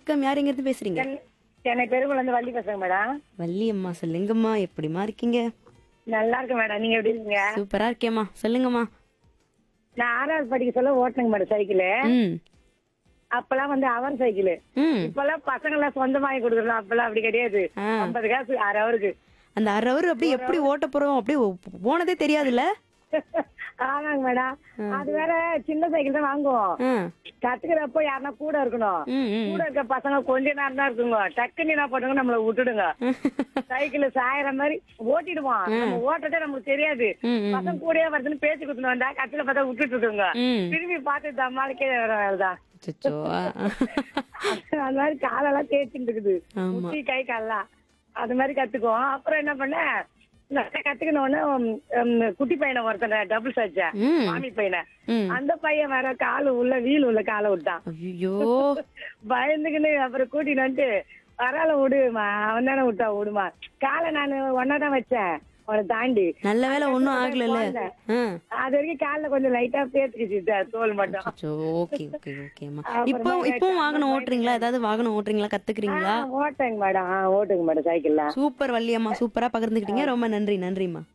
வணக்கம். யார் எங்கிருந்து பேசுறீங்க? சென்னை பெருங்குளந்து வள்ளி பேசுங்க மேடம். வள்ளி அம்மா சொல்லுங்கம்மா, எப்படிம்மா இருக்கீங்க? நல்லா இருக்கு மேடம். நீங்க எப்படி இருக்கீங்க? சூப்பரா இருக்கேம்மா, சொல்லுங்கம்மா. நான் 6வது படிக்க சொல்ல ஓட்டுனங்க மேடம் சைக்கிள். ம் அப்பெல்லாம் வந்து அவர் சைக்கிள். ம் இப்பெல்லாம் பசங்க எல்லாம் சொந்தமா வாங்கி கொடுக்குறோம். அப்பெல்லாம் அப்படி கிடையாது. ஆ 50 காசு 6 ஹவருக்கு. அந்த 1/2 ஹவர் அப்படியே எப்படி ஓட்ட போறோம் அப்படியே போனதே தெரியாதுல்ல. ஆமாங்க மேடம். ஆ. அது வேற சின்ன சைக்கிள் தான் வாங்குவோம். ஆ. கத்துக்கிறப்போ யாருன்னா கூட இருக்கணும். ம், ம். கூட இருக்க பசங்க கொஞ்ச நேரம் தான் இருக்குங்க. டக்குன்னு என்ன பண்ணுங்க, நம்மள விட்டுடுங்க. சைக்கிள் சாயற மாதிரி ஓட்டிடுவோம். நம்ம ஓட்டதே நமக்கு தெரியாது. ம், ம். பசங்க கூடயே வருதுன்னு பேச்சு கொடுத்துட்டு வந்தா கடைசியில பார்த்தா விட்டுட்டு இருக்குங்க. ம். திரும்பி பார்த்து தம்மாளுக்கே வேறதான். அச்சச்சோ. அந்த மாதிரி காலெல்லாம் தேய்ச்சிட்டு இருக்குது. ஆமா. முட்டி கை காலெல்லாம் அது மாதிரி கத்துக்குவோம். அப்புறம் என்ன பண்ண கத்துக்கணும்னு குட்டி பையனை ஒருத்தனை டபுள்ஸ் வச்சேன். ம். மாமி பையனை. ம். அந்த பையன் வேற காலு உள்ள வீல் உள்ள காலை விட்டான். ஐயோ. பயந்துக்குன்னு அப்புறம் கூட்டிட்டு வந்துட்டு பரவாயில்ல விடுமா, அவன் தானே விட்டா விடுமா. காலை நான் ஒன்னாதான் வச்சேன் அவனை தாண்டி. நல்ல வேளை ஒண்ணும் ஆகலல்ல. ஆ. அது வரைக்கும் காலில் கொஞ்சம் லைட்டா பேத்துக்கிச்சு தோல் மட்டும். அச்சோ. ஓகே ஓகே ஓகேம்மா. அப்புறமா இப்போ வாகனம் ஓட்டுறீங்களா? ஏதாவது வாகனம் ஓட்டுறீங்களா? கத்துக்கிறீங்களா? ஓட்டுங்க மேடம். ஓட்டுங்க மேடம் சைக்கிள்ல. சூப்பர் வள்ளியம்மா, சூப்பரா பகிர்ந்துக்கிட்டீங்க. ரொம்ப நன்றி. நன்றிம்மா.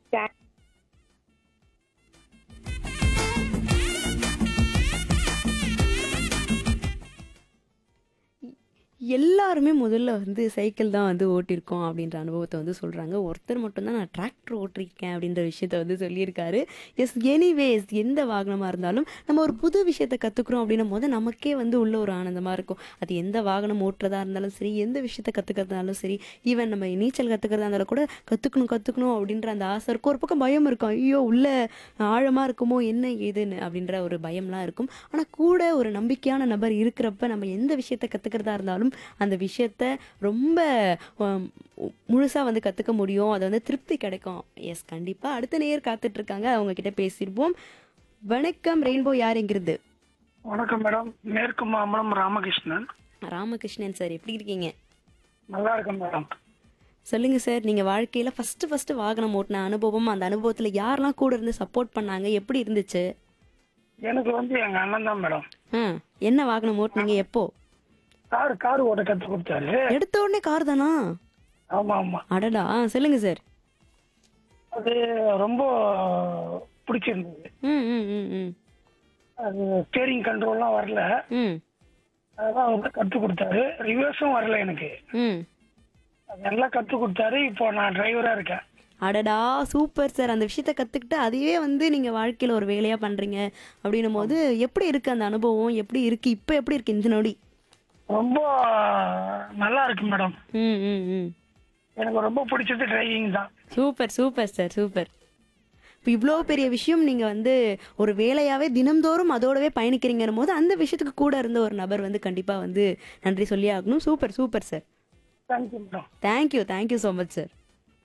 எல்லாருமே முதல்ல வந்து சைக்கிள் தான் வந்து ஓட்டியிருக்கோம் அப்படின்ற அனுபவத்தை வந்து சொல்கிறாங்க. ஒருத்தர் மட்டும்தான் நான் டிராக்டர் ஓட்டிருக்கேன் அப்படின்ற விஷயத்த வந்து சொல்லியிருக்காரு. எஸ், எனிவேஸ் எந்த வாகனமாக இருந்தாலும் நம்ம ஒரு புது விஷயத்தை கற்றுக்குறோம் அப்படின்னும் போது நமக்கே வந்து உள்ள ஒரு ஆனந்தமாக இருக்கும். அது எந்த வாகனம் ஓட்டுறதா இருந்தாலும் சரி, எந்த விஷயத்தை கற்றுக்கிறதாலும் சரி, ஈவன் நம்ம நீச்சல் கற்றுக்கிறதா இருந்தாலும் கூட கற்றுக்கணும் அப்படின்ற அந்த ஆசை இருக்கும். ஒரு பக்கம் பயம் இருக்கும், ஐயோ உள்ள ஆழமாக இருக்குமோ என்ன ஏதுன்னு அப்படின்ற ஒரு பயம்லாம் இருக்கும். ஆனால் கூட ஒரு நம்பிக்கையான நபர் இருக்கிறப்ப நம்ம எந்த விஷயத்தை கற்றுக்கிறதா இருந்தாலும் அந்த விஷயத்த ரொம்ப முழுசா வந்து கத்துக்க முடியும். அது வந்து திருப்தி கிடைக்கும். எஸ், கண்டிப்பா. அடுத்த நேயர் காத்துட்டு இருக்காங்க, அவங்க கிட்ட பேசிடுவோம். வணக்கம் ரெயின்போ. யார் எங்கிருந்து? வணக்கம் மேடம். மேற்கு மாம்பலம் ராமகிருஷ்ணன். ராமகிருஷ்ணன் சார், எப்படி இருக்கீங்க? நல்லா இருக்கேன் மேடம். சொல்லுங்க சார், நீங்க வாழ்க்கையில ஃபர்ஸ்ட் வாகனம் ஓட்டின அனுபவம், அந்த அனுபவத்துல யாரெல்லாம் கூட இருந்து சப்போர்ட் பண்ணாங்க, எப்படி இருந்துச்சு? எனக்கு வந்து எங்க அண்ணன் தான் மேடம். என்ன வாகனம் ஓட்டுனீங்க? எப்போ? கார் ஓட்ட கத்து கொடுத்தாரு. எடுத்த உடனே கார் தானா? ஆமா ஆமா. அடடா. சொல்லுங்க சார். அது ரொம்ப பிடிச்சிருந்தது. ம் ம் ம் ம் அது ஸ்டேரிங் கண்ட்ரோல்லாம் வரல. ம் அதான் அவர் கத்து கொடுத்தாரு. ரிவர்ஸும் வரல எனக்கு. ம் அதெல்லாம் கத்து கொடுத்தாரு. இப்போ நான் டிரைவரா இருக்கேன். அடடா, சூப்பர் சார். அந்த விஷயத்த கத்துக்கிட்டு அதையே வந்து நீங்க வாழ்க்கையில ஒரு வேலையா பண்றீங்க அப்படின்னும் போது எப்படி இருக்கு அந்த அனுபவம்? எப்படி இருக்கு இப்ப? எப்படி இருக்கு இந்த நொடி? ரொம்ப நல்லா இருக்கு மேடம். ம் ம் ம் எனக்கு ரொம்ப பிடிச்சது டிரைவிங் தான். Super super sir, super. இப்போ இவ்வளோ பெரிய விஷயம் நீங்க வந்து ஒரு வேலையாவே தினம்தோறும் அதோடவே பயணிக்கிறீங்கன்னும் போது அந்த விஷயத்துக்கு கூட இருந்த ஒரு நபர் வந்து கண்டிப்பா வந்து நன்றி சொல்லி ஆகணும். Super super sir. Thank you madam. Thank you so much sir.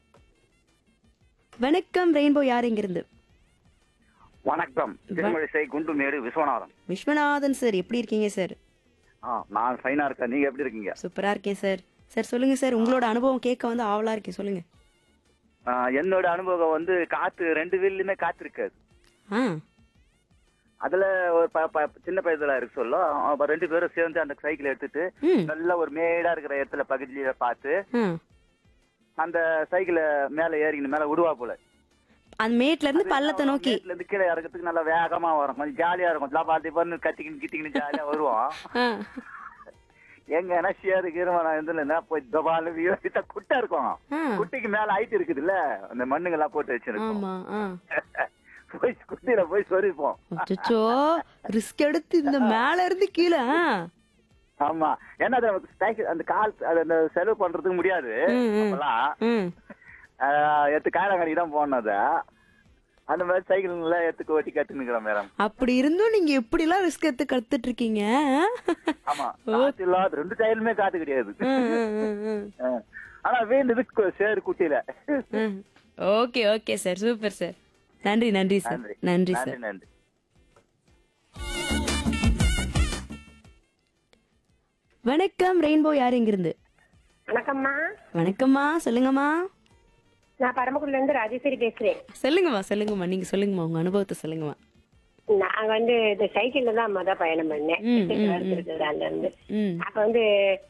வணக்கம் ரெயின்போ. யார் எங்கிருந்து? வணக்கம். திருமழிசை குண்டுமேடு விஸ்வநாதன். விஸ்வநாதன் சார், எப்படி இருக்கீங்க சார்? நான் ஃபைனா இருக்கேன். நீங்க எப்படி இருக்கீங்க? சூப்பரா இருக்கேன் சார். சார் சொல்லுங்க சார், உங்களோட அனுபவம் கேட்க வந்து ஆவலா இருக்கேன், சொல்லுங்க. என்னோட அனுபவம் வந்து காத்து 2 வீல்லுமே காத்து இருக்காது. ஆ அதுல ஒரு சின்ன பையத்துல இருக்கு சொல்ல 2 பேரும் சேர்ந்து அந்த சைக்கிள் எடுத்துட்டு ம் நல்ல ஒரு மேடா இருக்கிற இடத்துல பகுதியில பார்த்து ஆ அந்த சைக்கிளை மேல ஏறிக்கணும். மேல விடுவா போல அந்த மேட்ல இருந்து பள்ளத்தை நோக்கி மேட்ல இருந்து கீழே இறக்கிறதுக்கு நல்லா வேகமா வரும். கொஞ்சம் ஜாலியா இருக்கும். லாபாத்தி பண்ணு கத்திக்கின்னு கிட்டிக்கின்னு ஜாலியா வருவோம். ஆ எங்க சேரு கீரமான இருந்துல போய் தபால வீட்ட குட்டை இருக்கும். ஆ. குட்டிக்கு மேல ஹைட் இருக்குது இல்ல, அந்த மண்ணுங்கெல்லாம் போட்டு வச்சிருக்கோம். ஆமா. போய் குட்டியில போய் சொரிப்போம். அச்சச்சோ, ரிஸ்க் எடுத்து இந்த மேல இருந்து கீழே. ஆமா, ஏன்னா அது நமக்கு சைக்கிள் அந்த கால் அந்த செலவு பண்றதுக்கு முடியாது. அப்பெல்லாம் ம் எடுத்து காயலாங்கடி தான் போனது. அந்த மாதிரி சைக்கிள் எடுத்து ஓட்டி கத்துனுக்குறோம் மேடம். அப்படி இருந்தும் நீங்க எப்படி எல்லாம் ரிஸ்க் எடுத்து கத்துட்டு இருக்கீங்க? ஆமா, காத்து இல்லாத 2 டயருமே காத்து கிடையாது. ஆனா வேண்டது சேரு குட்டியில. Okay okay sir, super sir. நன்றி சார். நன்றி சார். நன்றி. வணக்கம் ரெயின்போ. யார் எங்கிருந்து? வணக்கம்மா. வணக்கம்மா, சொல்லுங்கம்மா. நான் பரமக்குடில இருந்து ராஜேஸ்வரி பேசுறேன். சொல்லுங்கம்மா, நீங்க சொல்லுங்கம்மா, உங்க அனுபவத்தை சொல்லுங்கம்மா. நான் வந்து இந்த சைக்கிள்ல தான் பயணம் பண்ணேன். ம், ம், ம். இருந்து ம் அப்ப வந்து